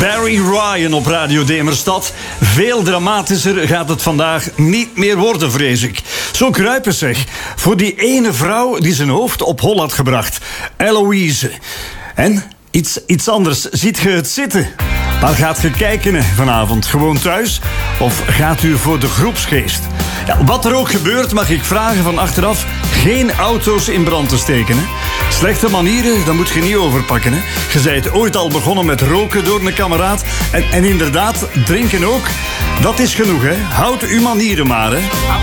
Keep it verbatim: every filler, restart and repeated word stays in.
Barry Ryan op Radio Demerstad. Veel dramatischer gaat het vandaag niet meer worden, vrees ik. Zo kruipen zeg. Voor die ene vrouw die zijn hoofd op hol had gebracht. Eloïse. En iets, iets anders. Ziet je het zitten? Waar gaat je kijken vanavond? Gewoon thuis? Of gaat u voor de groepsgeest? Ja, wat er ook gebeurt, mag ik vragen van achteraf geen auto's in brand te steken. Hè? Slechte manieren, daar moet je niet overpakken. Hè? Je bent ooit al begonnen met roken door een kameraad. En, en inderdaad, drinken ook. Dat is genoeg, hè? Houd uw manieren maar, hè?